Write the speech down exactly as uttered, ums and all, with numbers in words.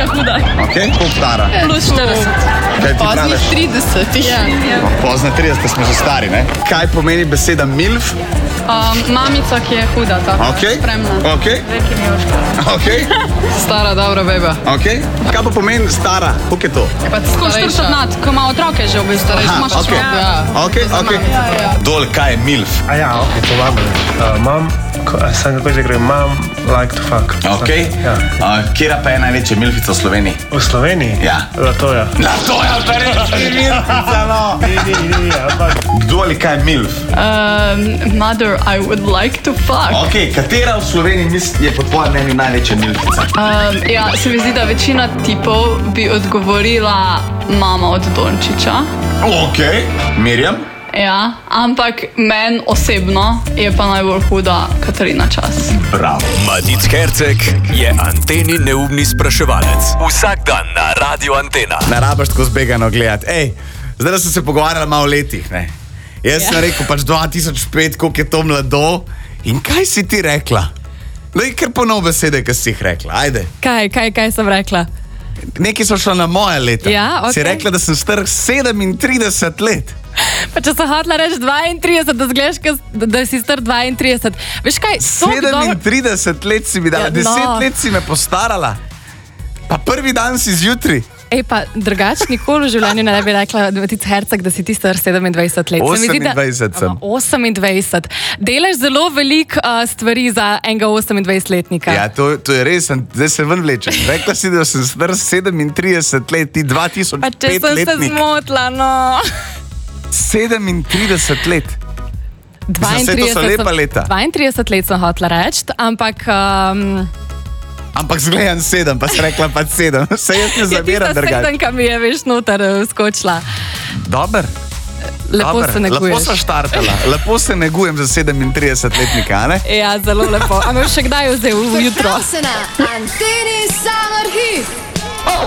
huda. Ok, koliko stara? Plus štirideset. Kaj ti Poznih praviš? trideset. Ja. Pozna trideset, smo že stari, ne? Kaj pomeni beseda milf? Um, mamica, ki je huda, tako. Ok, Spremna. ok, Veliki mijoška. ok, Stara, dobra beba. ok. Kaj pa pomeni stara? Koliko je to? Je pa Tako štirideset nad, ko ima otroke že v bistvu. Aha, Imaš ok, otroke. ja. ok, ok. Dol, kaj je milf? A ja, ok, to imamo reči. Uh, mam, ko- sem kako že gre, mam like to fuck. Ok. Ja. Uh, Kjera pa je največja milfica v Sloveniji? V Sloveniji? Ja. Latoja. Na to je pa reči milfica, no. Ni, ni, ni, ampak Kdo ali kaj je milf? Um, mother, I would like to fuck. Ok, katera v Sloveniji misli, je po tvojem mnenju največja milfica? Um, ja, se mi zdi, da večina tipov bi odgovorila mama od Dončića. Ok, Mirjam? Ja, ampak meni osebno je pa najbolj huda Katarina Čas. Bravo. Matic Herceg je Anteni neumni spraševalec. Vsak dan na Radio Antena. Ne rabiš tako zbegano gledati. Ej, zdaj da sem se pogovarjala malo o letih, ne? Jaz sem rekel pač dva tisoč pet, koliko je to mlado. In kaj si ti rekla? Daj kar ponov besede, ki si jih rekla, ajde. Kaj, kaj, kaj sem rekla? Nekaj so šla na moje leta. Ja, okej. Si rekla, da sem star sedemintrideset let. Pa če sem hotela reči dvaintrideset, da zgledaš, da, da si star dvaintrideset. Veš kaj? sedemintrideset let si mi dala, Ja, no. deset let si me postarala. Pa prvi dan si zjutraj. Ej, pa drugače nikoli v življenju ne bi rekla, Matic Herceg, da si ti star sedemindvajset let. Se mi zdi, da- osemindvajset sem. Aha, osemindvajset. Delaš zelo veliko uh, stvari za enega osemindvajsetletnika. Ja, to, to je res, sem- zdaj se ven vlečem. Rekla si, da sem star sedemintrideset let, ti dva tisoč Pa če pet sem se letnik. zmotila, no. sedemintrideset let. dvaintrideset so lepa sem- leta. dvaintrideset let sem hotela reči, ampak... Um, Ampak zgledam sedem, pa si rekla pa sedem. Se jaz ne je zabiram tista drugače. sedemka mi je, veš, noter eh, skočila. Dober. Lepo dober. se neguješ. Lepo sem štartala. Lepo se negujem za sedemintridesetletnika, a ne? Ja, zelo lepo. A me boš še kdaj vzel v jutro? Se na Anteni Summer Hit.